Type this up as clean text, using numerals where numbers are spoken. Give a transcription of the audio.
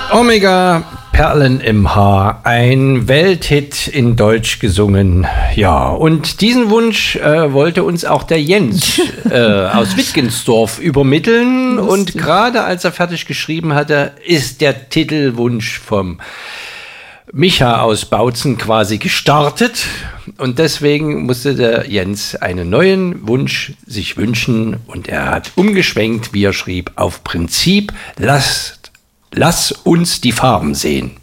Omega, Perlen im Haar, ein Welthit in Deutsch gesungen. Ja, und diesen Wunsch wollte uns auch der Jens aus Wittgensdorf übermitteln. Und gerade als er fertig geschrieben hatte, ist der Titelwunsch vom Micha aus Bautzen quasi gestartet. Und deswegen musste der Jens einen neuen Wunsch sich wünschen. Und er hat umgeschwenkt, wie er schrieb, auf Prinzip, Lass uns die Farben sehen.